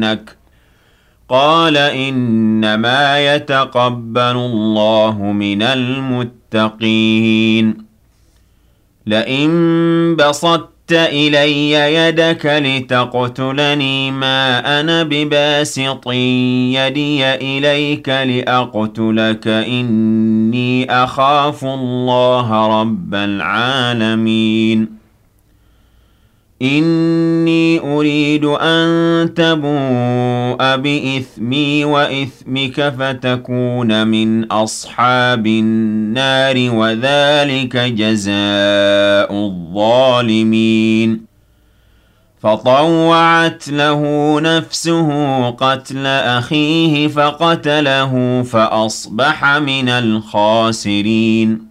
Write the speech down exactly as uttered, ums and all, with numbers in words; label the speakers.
Speaker 1: لأغوينك قال إنما يتقبل الله من المتقين لئن بسطت إلي يدك لتقتلني ما أنا بباسط يدي إليك لأقتلك إني أخاف الله رب العالمين إني أريد أن تبوء بإثمي وإثمك فتكون من أصحاب النار وذلك جزاء الظالمين فطوعت له نفسه قتل أخيه فقتله فأصبح من الخاسرين